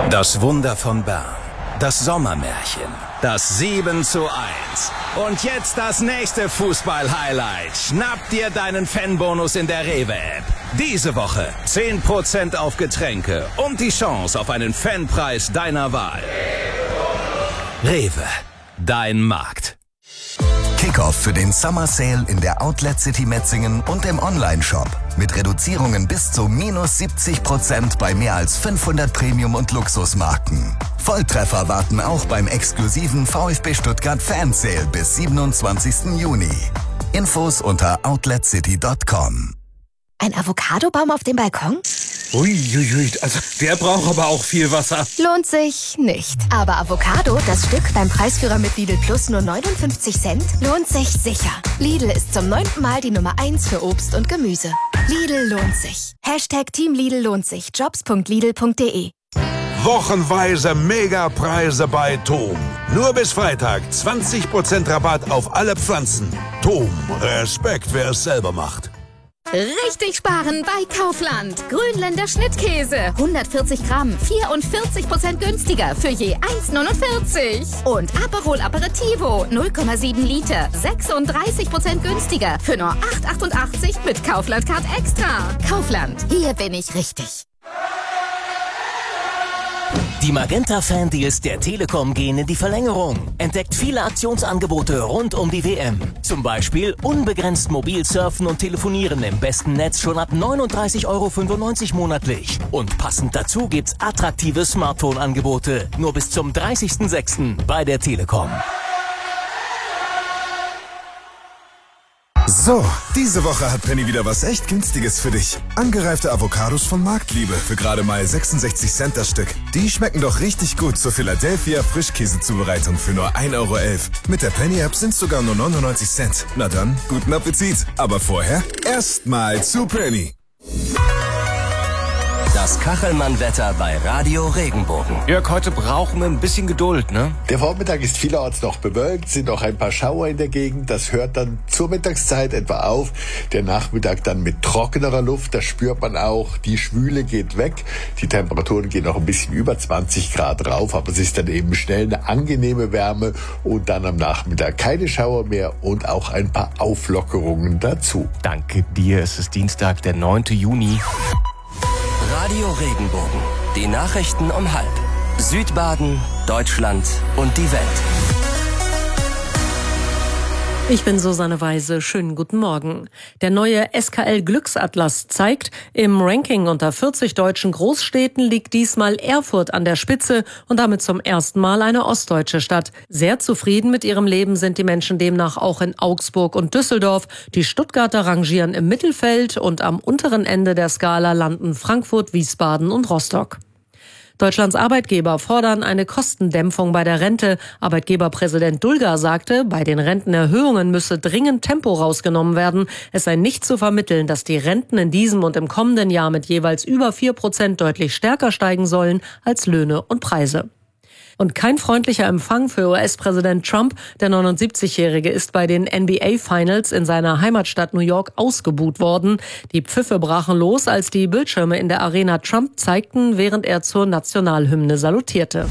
Das Wunder von Bern. Das Sommermärchen. Das 7:1. Und jetzt das nächste Fußball-Highlight. Schnapp dir deinen Fanbonus in der Rewe-App. Diese Woche 10% auf Getränke und die Chance auf einen Fanpreis deiner Wahl. Rewe. Dein Markt. Kickoff für den Summer Sale in der Outlet City Metzingen und im Online-Shop. Mit Reduzierungen bis zu -70% bei mehr als 500 Premium- und Luxusmarken. Volltreffer warten auch beim exklusiven VfB Stuttgart Fan Sale bis 27. Juni. Infos unter outletcity.com. Ein Avocadobaum auf dem Balkon? Uiuiui, also der braucht aber auch viel Wasser. Lohnt sich nicht. Aber Avocado, das Stück beim Preisführer mit Lidl Plus nur 59 Cent, lohnt sich sicher. Lidl ist zum 9. Mal die Nummer 1 für Obst und Gemüse. Lidl lohnt sich. Team Lidl lohnt sich. Jobs.lidl.de. Wochenweise Megapreise bei Tom. Nur bis Freitag 20% Rabatt auf alle Pflanzen. Tom, Respekt, wer es selber macht. Richtig sparen bei Kaufland. Grünländer Schnittkäse. 140 Gramm, 44% günstiger für je 1,49. Und Aperol Aperitivo, 0,7 Liter, 36% günstiger für nur 8,88 mit Kaufland Card Extra. Kaufland, hier bin ich richtig. Die Magenta-Fan-Deals der Telekom gehen in die Verlängerung. Entdeckt viele Aktionsangebote rund um die WM. Zum Beispiel unbegrenzt mobil surfen und telefonieren im besten Netz schon ab 39,95 € monatlich. Und passend dazu gibt's attraktive Smartphone-Angebote. Nur bis zum 30.06. bei der Telekom. So, diese Woche hat Penny wieder was echt Günstiges für dich. Angereifte Avocados von Marktliebe für gerade mal 66 Cent das Stück. Die schmecken doch richtig gut zur Philadelphia Frischkäsezubereitung für nur 1,11 €. Mit der Penny-App sind's sogar nur 99 Cent. Na dann, guten Appetit. Aber vorher erstmal zu Penny. Das Kachelmann-Wetter bei Radio Regenbogen. Jörg, heute brauchen wir ein bisschen Geduld, ne? Der Vormittag ist vielerorts noch bewölkt, sind noch ein paar Schauer in der Gegend. Das hört dann zur Mittagszeit etwa auf. Der Nachmittag dann mit trockenerer Luft, das spürt man auch. Die Schwüle geht weg. Die Temperaturen gehen noch ein bisschen über 20 Grad rauf, aber es ist dann eben schnell eine angenehme Wärme und dann am Nachmittag keine Schauer mehr und auch ein paar Auflockerungen dazu. Danke dir, es ist Dienstag, der 9. Juni. Radio Regenbogen. Die Nachrichten um 12:30. Südbaden, Deutschland und die Welt. Ich bin Susanne Weise. Schönen guten Morgen. Der neue SKL Glücksatlas zeigt, im Ranking unter 40 deutschen Großstädten liegt diesmal Erfurt an der Spitze und damit zum ersten Mal eine ostdeutsche Stadt. Sehr zufrieden mit ihrem Leben sind die Menschen demnach auch in Augsburg und Düsseldorf. Die Stuttgarter rangieren im Mittelfeld und am unteren Ende der Skala landen Frankfurt, Wiesbaden und Rostock. Deutschlands Arbeitgeber fordern eine Kostendämpfung bei der Rente. Arbeitgeberpräsident Dulger sagte, bei den Rentenerhöhungen müsse dringend Tempo rausgenommen werden. Es sei nicht zu vermitteln, dass die Renten in diesem und im kommenden Jahr mit jeweils über 4% deutlich stärker steigen sollen als Löhne und Preise. Und kein freundlicher Empfang für US-Präsident Trump. Der 79-Jährige ist bei den NBA-Finals in seiner Heimatstadt New York ausgebuht worden. Die Pfiffe brachen los, als die Bildschirme in der Arena Trump zeigten, während er zur Nationalhymne salutierte.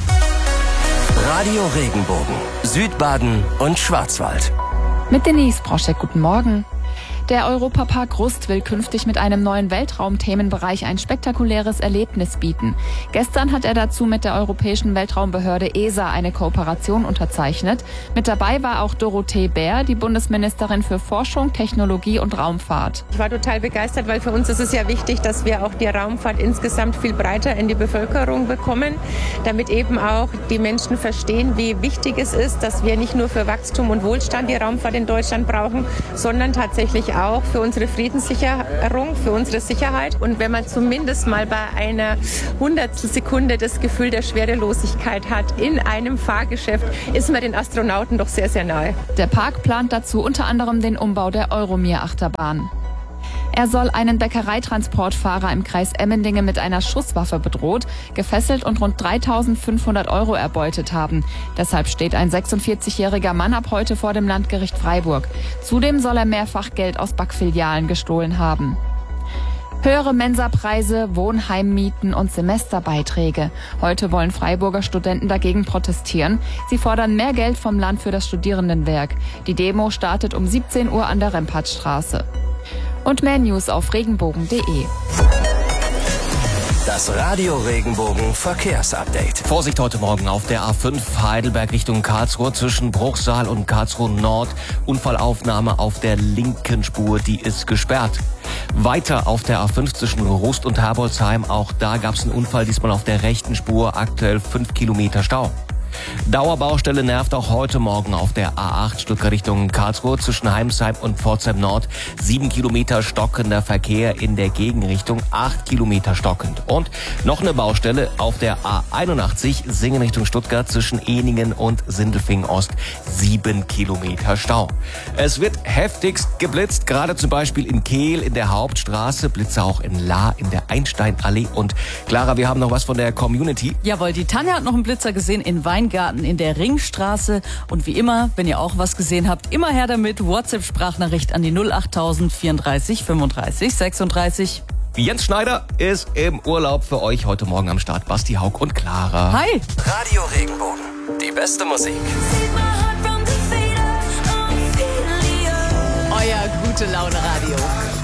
Radio Regenbogen, Südbaden und Schwarzwald. Mit Denise Broschek, guten Morgen. Der Europapark Rust will künftig mit einem neuen Weltraumthemenbereich ein spektakuläres Erlebnis bieten. Gestern hat er dazu mit der Europäischen Weltraumbehörde ESA eine Kooperation unterzeichnet. Mit dabei war auch Dorothee Bär, die Bundesministerin für Forschung, Technologie und Raumfahrt. Ich war total begeistert, weil für uns ist es ja wichtig, dass wir auch die Raumfahrt insgesamt viel breiter in die Bevölkerung bekommen, damit eben auch die Menschen verstehen, wie wichtig es ist, dass wir nicht nur für Wachstum und Wohlstand die Raumfahrt in Deutschland brauchen, sondern tatsächlich auch für unsere Friedenssicherung, für unsere Sicherheit. Und wenn man zumindest mal bei einer Hundertstelsekunde das Gefühl der Schwerelosigkeit hat in einem Fahrgeschäft, ist man den Astronauten doch sehr, sehr nahe. Der Park plant dazu unter anderem den Umbau der Euromir-Achterbahn. Er soll einen Bäckereitransportfahrer im Kreis Emmendingen mit einer Schusswaffe bedroht, gefesselt und rund 3.500 € erbeutet haben. Deshalb steht ein 46-jähriger Mann ab heute vor dem Landgericht Freiburg. Zudem soll er mehrfach Geld aus Backfilialen gestohlen haben. Höhere Mensapreise, Wohnheimmieten und Semesterbeiträge. Heute wollen Freiburger Studenten dagegen protestieren. Sie fordern mehr Geld vom Land für das Studierendenwerk. Die Demo startet um 17 Uhr an der Rempartstraße. Und mehr News auf regenbogen.de. Das Radio Regenbogen Verkehrsupdate. Vorsicht heute Morgen auf der A5 Heidelberg Richtung Karlsruhe zwischen Bruchsal und Karlsruhe Nord. Unfallaufnahme auf der linken Spur, die ist gesperrt. Weiter auf der A5 zwischen Rust und Herbolzheim. Auch da gab es einen Unfall, diesmal auf der rechten Spur, aktuell 5 Kilometer Stau. Dauerbaustelle nervt auch heute Morgen auf der A8 Stuttgart Richtung Karlsruhe zwischen Heimsheim und Pforzheim Nord. 7 Kilometer stockender Verkehr in der Gegenrichtung, 8 Kilometer stockend. Und noch eine Baustelle auf der A81 Singen Richtung Stuttgart zwischen Ehningen und Sindelfingen Ost. 7 Kilometer Stau. Es wird heftigst geblitzt, gerade zum Beispiel in Kehl in der Hauptstraße, Blitze auch in Lahr in der Einsteinallee. Und Clara, wir haben noch was von der Community. Jawohl, die Tanja hat noch einen Blitzer gesehen in Weingarten in der Ringstraße. Und wie immer, wenn ihr auch was gesehen habt, immer her damit. WhatsApp-Sprachnachricht an die 08000 34 35 36. Jens Schneider ist im Urlaub, für euch heute Morgen am Start. Basti, Haug und Clara. Hi. Radio Regenbogen. Die beste Musik. Euer Gute-Laune-Radio.